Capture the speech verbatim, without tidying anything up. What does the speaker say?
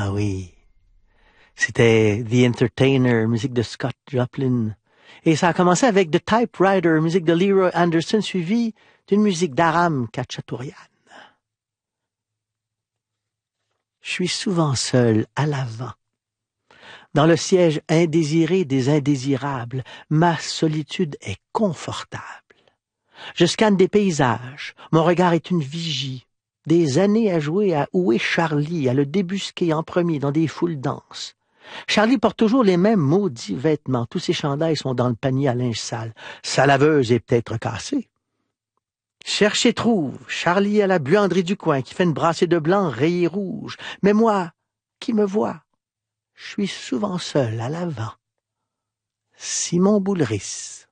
Ah oui, c'était The Entertainer, musique de Scott Joplin. Et ça a commencé avec The Typewriter, musique de Leroy Anderson, suivi d'une musique d'Aram Khachaturian. Je suis souvent seul à l'avant. Dans le siège indésiré des indésirables, ma solitude est confortable. Je scanne des paysages, mon regard est une vigie. Des années à jouer à Où est Charlie, à le débusquer en premier dans des foules denses. Charlie porte toujours les mêmes maudits vêtements. Tous ses chandails sont dans le panier à linge sale. Sa laveuse est peut-être cassée. Cherche et trouve, Charlie à la buanderie du coin qui fait une brassée de blanc rayé rouge. Mais moi, qui me vois, je suis souvent seul à l'avant. Simon Boulris.